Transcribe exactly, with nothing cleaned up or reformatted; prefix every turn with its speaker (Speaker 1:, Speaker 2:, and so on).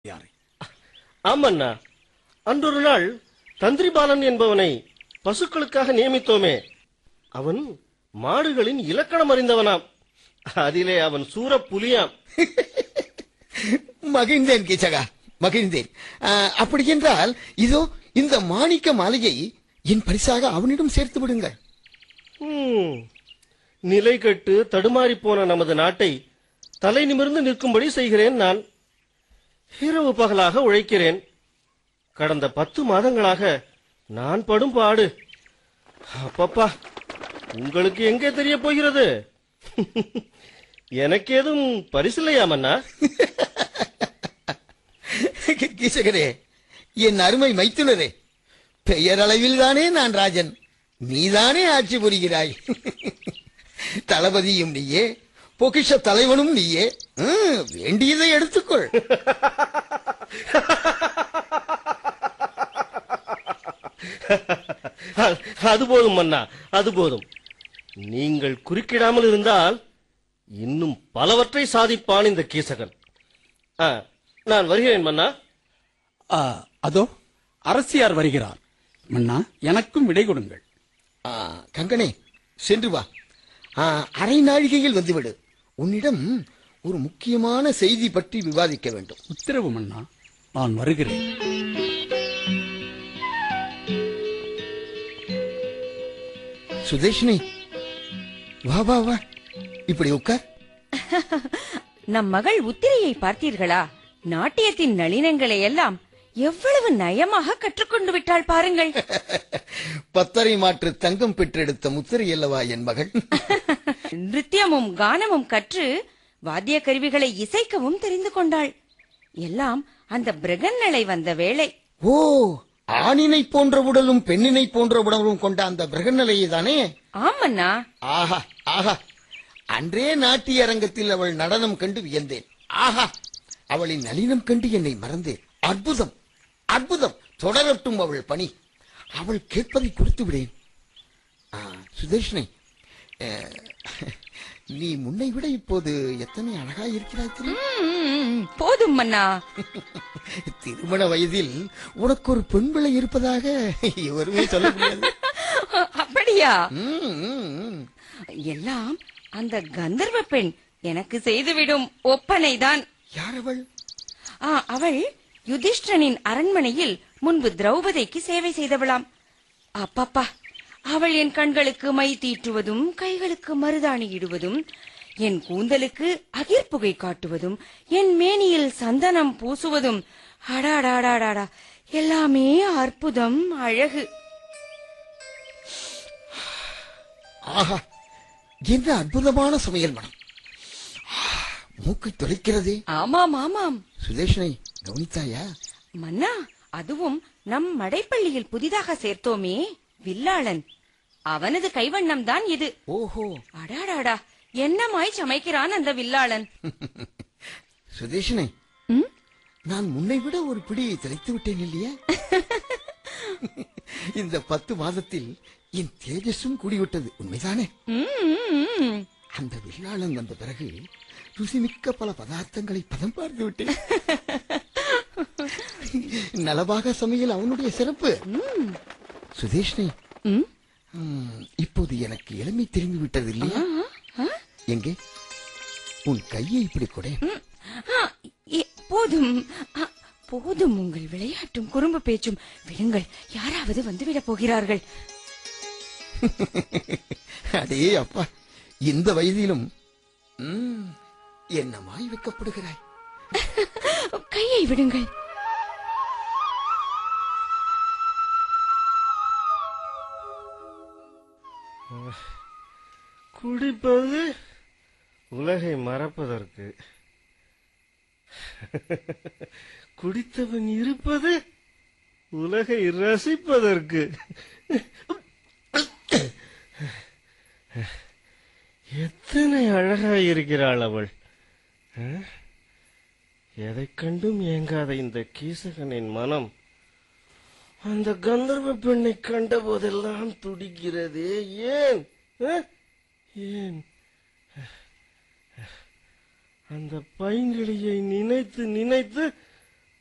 Speaker 1: யாரை?
Speaker 2: ஆமண்ணா, அன்றொரு நாள் தந்திரிபாலன் என்பவனை பசுக்களுக்காக நியமித்தோமே, அவன் மாடுகளின் இலக்கணம் அறிந்தவனாம். அதிலே அவன் சூர புலியாம்.
Speaker 3: மகிழ்ந்தேன் கீச்சகா, மகிழ்ந்தேன். அப்படி என்றால் இதோ இந்த மாணிக்க மாலையை என் பரிசாக அவனிடம் சேர்த்து விடுங்கள்.
Speaker 2: நிலை கட்டு தடுமாறி போன நமது நாட்டை தலை நிமிர்ந்து நிற்கும்படி செய்கிறேன். நான் இரவு பகலாக உழைக்கிறேன். கடந்த பத்து மாதங்களாக நான் படும் பாடு அப்பப்பா உங்களுக்கு எங்கே தெரிய போகிறது? எனக்கு ஏதும் பரிசில்லையாமண்ணா?
Speaker 3: கீசகரே, என் அருமை மைத்துனரே, பெயரளவில் தானே நான் ராஜன், நீதானே ஆட்சி புரிகிறாய். தளபதியும் நீயே, பொக்கிஷ தலைவனும் நீயே. வேண்டியதை எடுத்துக்கொள்.
Speaker 2: அது போதும் மன்னா, அது போதும். நீங்கள் குறுக்கிடாமல் இருந்தால் இன்னும் பலவற்றை சாதிப்பான் இந்த கீசகன். நான் வருகிறேன் மன்னா.
Speaker 1: அதோ அரசியார் வருகிறார். மன்னா, எனக்கும் விடை கொடுங்கள்.
Speaker 3: கங்கனே, சென்று வா. அரை நாழிகையில் வந்துவிடு. உன்னிடம் ஒரு முக்கியமான செய்தி பற்றி விவாதிக்க வேண்டும்.
Speaker 1: உத்தரவு மன்னா, நான் வருகிறேன்.
Speaker 3: சுதேஷினி, வா வா வா, இப்படி உட்கார்.
Speaker 4: நம் மகள் உத்திரையை பார்த்தீர்களா? நாட்டியத்தின் நளினங்களை எல்லாம் எவ்வளவு நயமாக கற்றுக்கொண்டு விட்டாள் பாருங்கள்.
Speaker 3: பத்தரை மாற்று தங்கம் பெற்றெடுத்த முத்திரை அல்லவா என் மகள்?
Speaker 4: நிருத்தியமும் கானமும் கற்று வாத்திய கருவிகளை இசைக்கவும் தெரிந்து கொண்டாள். எல்லாம் அந்த பிரகன்னலை வந்த வேளை.
Speaker 3: ஓ, ஆணினை போன்ற உடலும் பெண்ணினை போன்ற உடலும் கொண்ட அந்த பிரகன்னலையே தானே?
Speaker 4: ஆமண்ணா.
Speaker 3: ஆஹா ஆஹா, அன்றே நாட்டிய அரங்கத்தில் அவள் நடனம் கண்டு வியந்தேன். ஆஹா, அவளின் நளினம் கண்டு என்னை மறந்தேன். அற்புதம் அற்புதம். தொடரட்டும் அவள் பணி. அவள் கேட்பதை கொடுத்து விடேன். சுதேஷ்னை, நீ முன்னை விட இப்போது எத்தனை அழகா இருக்கிறாய்.
Speaker 4: போதும் மன்னா.
Speaker 3: திருமண வயதில் உனக்கு ஒரு பெண் பிள்ளை இருப்பதாக எவருமே சொல்ல முடியாது.
Speaker 4: அப்படியா? எல்லாம் அந்த கந்தர்வ பெண் எனக்கு செய்துவிடும் ஒப்பனைதான்.
Speaker 3: யார் அவள்?
Speaker 4: அவள் யுதிஷ்டனின் அரண்மனையில் முன்பு திரௌபதிக்கு சேவை செய்தவளாம். அப்பப்பா, அவள் என் கண்களுக்கு மை தீட்டுவதும், கைகளுக்கு மருதாணி இடுவதும், என் கூந்தலுக்கு அகிர்புகை காட்டுவதும், என் மேனியில் சந்தனம் பூசுவதும், அடாடாடாடாடா, எல்லாமே அற்புதம், அழகு.
Speaker 3: ஆஹா, என்ன அற்புதமான சமையல் மனம். மூக்கை தொலைக்கிறதே.
Speaker 4: ஆமாம் ஆமாம்.
Speaker 3: சுதேஷனை கவனித்தாயா?
Speaker 4: மன்னா, அதுவும் நம் மடைப்பள்ளியில் புதிதாக சேர்த்தோமே வில்லாளன், அவனது கைவண்ணம் தான் இது.
Speaker 3: ஓஹோ,
Speaker 4: அடாடாடா, என்னமாய் சமைக்கிறான் அந்த வில்லாளன்.
Speaker 3: சுதேஷனை, நான் முன்னை விட ஒரு பிடியை தெளித்து விட்டேன் இல்லையா? இந்த பத்து மாதத்தில் என் தேஜஸும் கூடிவிட்டது, உண்மைதானே? அந்த வில்லாளன் வந்த பிறகு ருசிமிக்க பல பதார்த்தங்களை பதம் பார்த்து விட்டேன். நலபாக சமையல் அவனுடைய சிறப்பு. சுதேஷ்னை, இப்போது எனக்கு எளிமை திரும்பி விட்டது இல்லையா? எங்கே உன் கையை இப்படி கொடை.
Speaker 4: போதும் போதும், உங்கள் விளையாட்டும் குறும்பு பேச்சும் விடுங்கள். யாராவது வந்துவிடப் போகிறார்கள்.
Speaker 3: அடே அப்பா, இந்த வயதிலும் என்னமாய் வைக்கப்படுகிறாய்.
Speaker 4: கையை விடுங்கள்.
Speaker 2: குடிப்பது உலகை மறப்பதற்கு, குடித்தவன் இருப்பது உலகை ரசிப்பதற்கு. எத்தனை அழகாய் இருக்கிறாள் அவள். எதை கண்டும் ஏங்காத இந்த கீசகனின் மனம் அந்த கந்தர்வ பெண்ணை கண்ட போதெல்லாம் துடிக்கிறதே. ஏன் ஏன் அந்த பைங்கிளியை நினைத்து நினைத்து